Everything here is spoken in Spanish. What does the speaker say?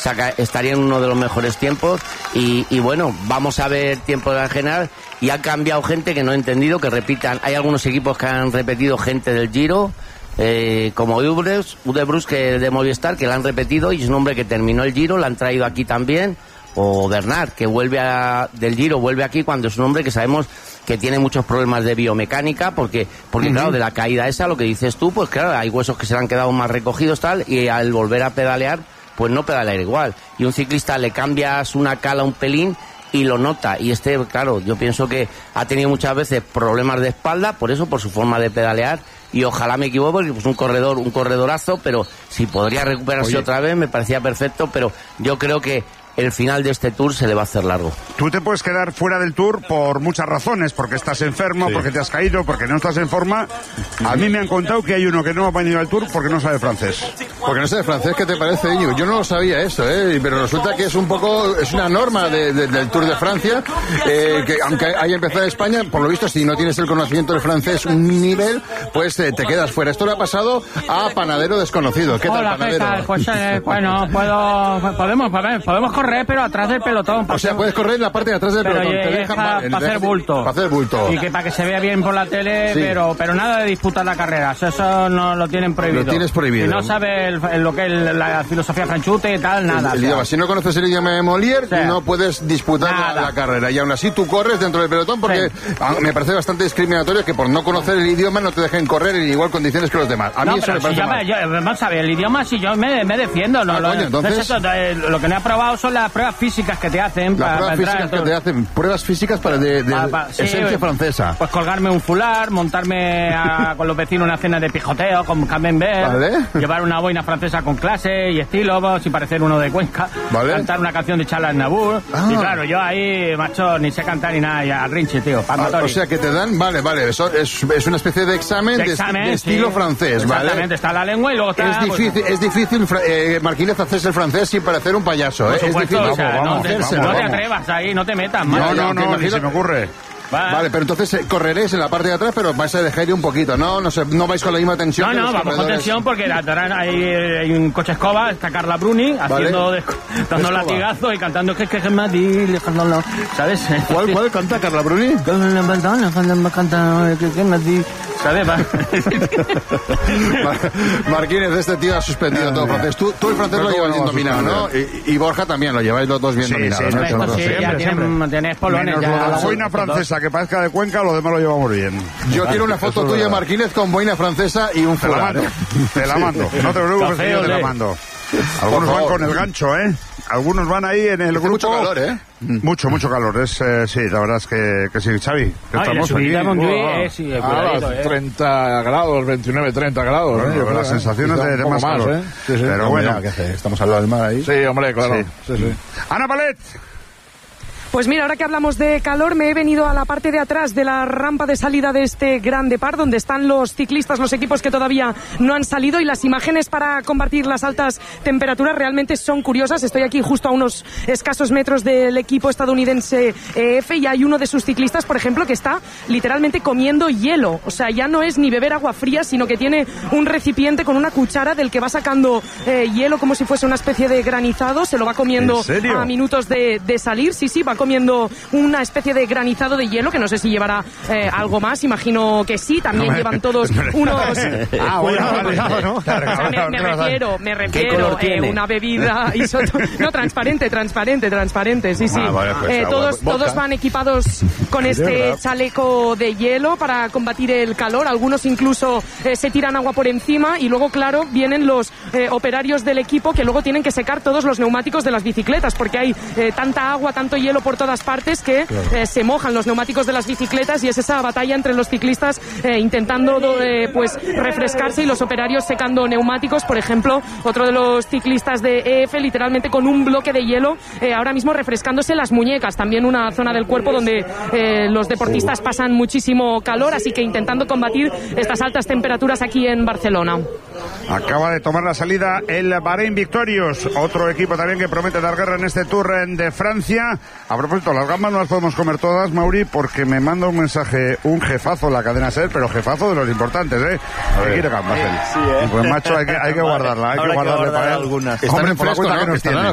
estaría en uno de los mejores tiempos y bueno, vamos a ver tiempo de la general y ha cambiado gente que no he entendido, que repitan. Hay algunos equipos que han repetido gente del Giro, como Udebrus, que de Movistar, que la han repetido y es un hombre que terminó el Giro, la han traído aquí también, o Bernard, que del Giro vuelve aquí cuando es un hombre que sabemos que tiene muchos problemas de biomecánica, porque claro, de la caída esa, lo que dices tú, pues claro, hay huesos que se le han quedado más recogidos tal, y al volver a pedalear, pues no pedalear igual. Y un ciclista le cambias una cala un pelín y lo nota, y claro, yo pienso que ha tenido muchas veces problemas de espalda, por su forma de pedalear, y ojalá me equivoque, porque pues un corredorazo, pero si podría recuperarse otra vez, me parecía perfecto, pero yo creo que el final de este Tour se le va a hacer largo. Tú te puedes quedar fuera del Tour por muchas razones, porque estás enfermo, porque te has caído, porque no estás en forma. A mí me han contado que hay uno que no ha venido al Tour porque no sabe francés. Porque no sabe francés, ¿qué te parece, Íñigo? Yo no lo sabía eso, pero resulta que es una norma del Tour de Francia, que aunque haya empezado en España, por lo visto, si no tienes el conocimiento del francés un nivel, pues te quedas fuera. Esto le ha pasado a Panadero Desconocido. ¿Qué tal, Panadero? ¿Qué tal? Pues bueno, podemos correr, pero atrás del pelotón. O sea, puedes correr en la parte de atrás del pelotón. Te dejan para hacer bulto. Para hacer bulto. Y que para que se vea bien por la tele, pero nada de disputar la carrera. Eso no lo tienen prohibido. Lo tienes prohibido. Si no sabes lo que es la filosofía franchute y tal, nada. El idioma. Si no conoces el idioma de Molière, no puedes disputar la carrera. Y aún así tú corres dentro del pelotón porque me parece bastante discriminatorio que por no conocer el idioma no te dejen correr en igual condiciones que los demás. A mí eso me parece mal. Vamos a ver, el idioma, si yo me defiendo. Entonces, lo que no he aprobado son las pruebas físicas que te hacen. Pruebas físicas de esencia francesa. Pues colgarme un fular, montarme con los vecinos una cena de pijoteo con camembert, llevar una boina francesa con clase y estilo, sin parecer uno de Cuenca, cantar una canción de Charles Aznavour. Y claro, yo ahí, macho, ni sé cantar ni nada, ya, al rinche, tío. O sea que te dan, eso es una especie de examen de estilo francés, ¿vale? Exactamente, está la lengua y luego está... Es difícil, Marquínez, hacerse el francés sin parecer un payaso, Es difícil. No te atrevas ahí, no te metas. No, ni se me ocurre. Vale, pero entonces correréis en la parte de atrás, pero vais a dejar ir un poquito, ¿no? No vais con la misma tensión. No, vamos con tensión porque hay un coche escoba, está Carla Bruni dando latigazo y cantando que es Madrid, ¿sabes? ¿Cuál canta Carla Bruni? ¿Sabes? Marquínez, este tío ha suspendido todo francés. Tú el francés lo llevas bien dominado, ¿no? Y Borja también, lo lleváis los dos bien dominados. Sí, ya tienes polones. La boina francesa que parezca de Cuenca, lo demás lo llevamos bien. Yo quiero una foto tuya, Marquínez, con boina francesa y un fular. Te la mando. No te preocupes, que yo te la mando. Algunos van con el gancho, Algunos van ahí en el grupo. Mucho calor, Mucho calor. Sí, la verdad es que sí, Xavi. La subida de Montjuïc es 30 grados, 29, 30 grados. Bueno, las sensaciones de más calor. Sí. Pero bueno. Estamos al lado del mar ahí. Sí, hombre, claro. Sí. Ana Palet. Pues mira, ahora que hablamos de calor, me he venido a la parte de atrás de la rampa de salida de este Grand Depart, donde están los ciclistas, los equipos que todavía no han salido, y las imágenes para combatir las altas temperaturas realmente son curiosas. Estoy aquí justo a unos escasos metros del equipo estadounidense EF y hay uno de sus ciclistas, por ejemplo, que está literalmente comiendo hielo. O sea, ya no es ni beber agua fría, sino que tiene un recipiente con una cuchara del que va sacando hielo como si fuese una especie de granizado. Se lo va comiendo a minutos de salir. Sí, va comiendo una especie de granizado de hielo, que no sé si llevará algo más, imagino que sí, también llevan todos unos... Me refiero, una bebida transparente, sí. Todos van equipados con este chaleco de hielo para combatir el calor, algunos incluso se tiran agua por encima y luego, claro, vienen los operarios del equipo que luego tienen que secar todos los neumáticos de las bicicletas, porque hay tanta agua, tanto hielo por todas partes que se mojan los neumáticos de las bicicletas, y es esa batalla entre los ciclistas intentando refrescarse y los operarios secando neumáticos. Por ejemplo, otro de los ciclistas de EF literalmente con un bloque de hielo ahora mismo refrescándose las muñecas, también una zona del cuerpo donde los deportistas pasan muchísimo calor, así que intentando combatir estas altas temperaturas aquí en Barcelona. Acaba de tomar la salida el Bahrein Victorious, otro equipo también que promete dar guerra en este Tour de Francia. A propósito, las gambas no las podemos comer todas, Mauri, porque me manda un mensaje un jefazo en la cadena SER, pero jefazo de los importantes, ¿Qué quiere gambas él? Pues macho, hay que guardarla, hay que guardarle para él. Algunas. Están en fresco, ¿no?